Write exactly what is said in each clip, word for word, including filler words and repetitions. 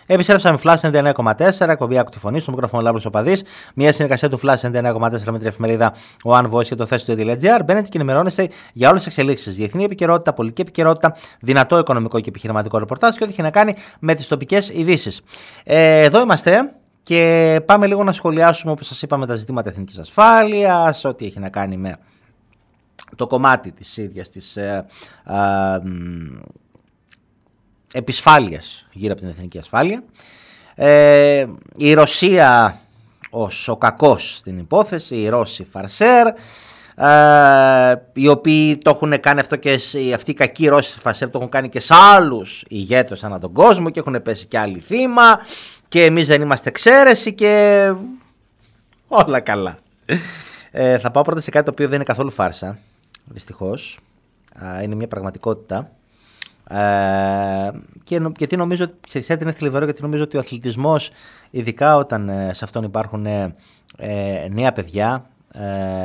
Επιστρέψαμε Flash ενενήντα εννέα κόμμα τέσσερα, εκπομπή Άκου τη Φωνή, στο μικρόφωνο Λάμπρος ο Παδής. Μια συνεργασία του Flash ενενήντα εννέα κόμμα τέσσερα με την εφημερίδα One Voice και το θέσιο του .gr. Μπαίνετε και ενημερώνεστε για όλες τις εξελίξεις. Διεθνή επικαιρότητα, πολιτική επικαιρότητα, δυνατό οικονομικό και επιχειρηματικό ρεπορτάζ και ό,τι έχει να κάνει με τις τοπικές ειδήσεις. Ε, εδώ είμαστε. Και πάμε λίγο να σχολιάσουμε, όπως σας είπαμε, τα ζητήματα εθνικής ασφάλειας, ό,τι έχει να κάνει με το κομμάτι της ίδιας της ε, ε, ε, επισφάλειας γύρω από την εθνική ασφάλεια. Ε, η Ρωσία ως ο κακός στην υπόθεση, οι Ρώσοι φαρσέρ, ε, οι οποίοι το έχουν κάνει αυτό και αυτοί οι κακοί Ρώσοι φαρσέρ το έχουν κάνει και σε άλλους ηγέτες ανά τον κόσμο και έχουν πέσει και άλλοι θύμα. Και εμείς δεν είμαστε εξαίρεση και όλα καλά. Ε, θα πάω πρώτα σε κάτι το οποίο δεν είναι καθόλου φάρσα, δυστυχώς. Ε, είναι μια πραγματικότητα. Ε, και, γιατί νομίζω, ξέρετε, είναι θλιβερό γιατί νομίζω ότι ο αθλητισμός, ειδικά όταν ε, σε αυτόν υπάρχουν ε, ε, νέα παιδιά, ε,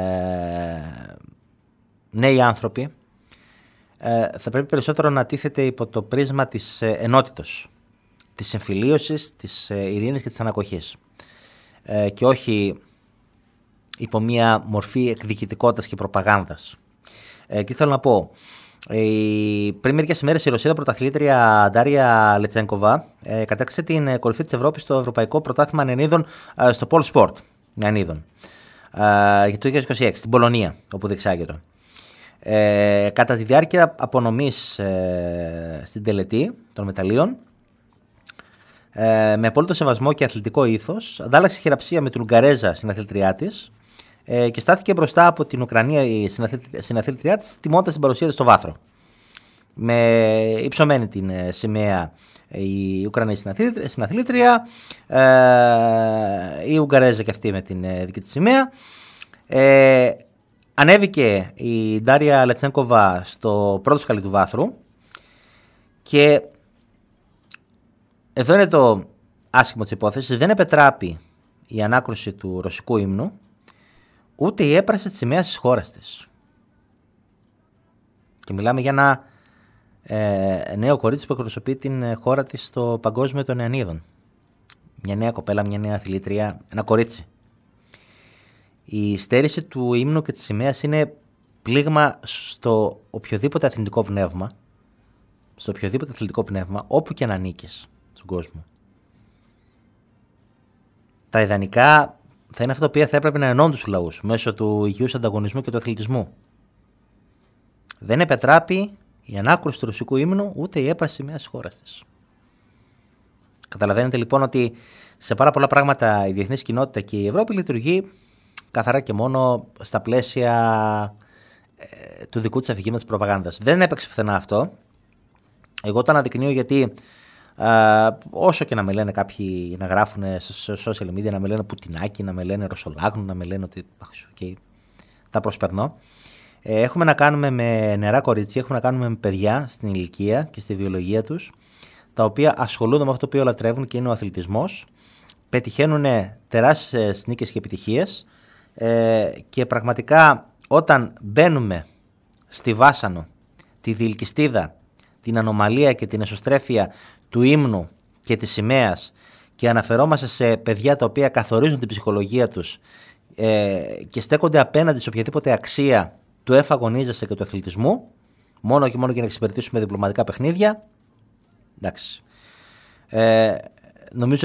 νέοι άνθρωποι, ε, θα πρέπει περισσότερο να τίθεται υπό το πρίσμα της ε, ενότητος, της συμφιλίωσης, της ειρήνης και της ανακοχής ε, και όχι υπό μια μορφή εκδικητικότητας και προπαγάνδας. Ε, και θέλω να πω, ε, πριν μερικές ημέρες η Ρωσίδα πρωταθλήτρια Ντάρια Λετσένκοβα ε, κατέκτησε την κορυφή της Ευρώπης στο Ευρωπαϊκό Πρωτάθλημα Νεανίδων ε, στο Pole Sport Νεανίδων ε, για το δύο χιλιάδες είκοσι έξι στην Πολωνία, όπου διεξάγεται. Ε, κατά τη διάρκεια απονομής ε, στην τελετή των μεταλλίων, Ε, με απόλυτο σεβασμό και αθλητικό ήθος, αντάλλαξε χειραψία με την Ουγγαρέζα συναθλήτριά της ε, και στάθηκε μπροστά από την Ουκρανία η συναθλήτριά της, τιμώντας την παρουσία της στο βάθρο. Με υψωμένη την ε, σημαία η Ουκρανία συναθλήτρια, ε, η Ουγγαρέζα και αυτή με την ε, δική της σημαία. Ε, ανέβηκε η Ντάρια Λετσένκοβα στο πρώτο σκαλί του βάθρου και εδώ είναι το άσχημο της υπόθεσης. Δεν επετράπει η ανάκρουση του ρωσικού ύμνου, ούτε η έπραση της σημαίας της χώρας της. Και μιλάμε για ένα ε, νέο κορίτσι που εκπροσωπεί την χώρα της στο Παγκόσμιο των Νεανίδων. Μια νέα κοπέλα, μια νέα αθλήτρια, ένα κορίτσι. Η στέρηση του ύμνου και της σημαίας είναι πλήγμα στο οποιοδήποτε αθλητικό πνεύμα, στο οποιοδήποτε αθλητικό πνεύμα, όπου και να ανήκεις στον κόσμο. Τα ιδανικά θα είναι αυτά τα οποία θα έπρεπε να ενώνουν τους λαούς μέσω του υγιούς ανταγωνισμού και του αθλητισμού. Δεν επετράπει η ανάκρουση του ρωσικού ύμνου ούτε η έπραση μιας χώρας της. Καταλαβαίνετε λοιπόν ότι σε πάρα πολλά πράγματα η διεθνής κοινότητα και η Ευρώπη λειτουργεί καθαρά και μόνο στα πλαίσια ε, του δικού της αφηγήματος προπαγάνδας. Δεν έπαιξε πουθενά αυτό. Εγώ το αναδεικνύω γιατί Uh, όσο και να με λένε κάποιοι να γράφουν σε social media, να με λένε Πουτινάκι, να με λένε Ρωσολάγνου, να με λένε ότι okay, τα προσπερνώ. Ε, έχουμε να κάνουμε με νεαρά κορίτσια, έχουμε να κάνουμε με παιδιά στην ηλικία και στη βιολογία τους, τα οποία ασχολούνται με αυτό το οποίο λατρεύουν και είναι ο αθλητισμός, πετυχαίνουν τεράστιες νίκες και επιτυχίες ε, και πραγματικά όταν μπαίνουμε στη βάσανο, τη διελκυστίδα, την ανομαλία και την εσωστρέφεια του ύμνου και της σημαίας και αναφερόμαστε σε παιδιά τα οποία καθορίζουν την ψυχολογία τους ε, και στέκονται απέναντι σε οποιαδήποτε αξία του εφαγωνίζεσαι και του αθλητισμού, μόνο και μόνο για να εξυπηρετήσουμε διπλωματικά παιχνίδια, εντάξει. Ε, νομίζω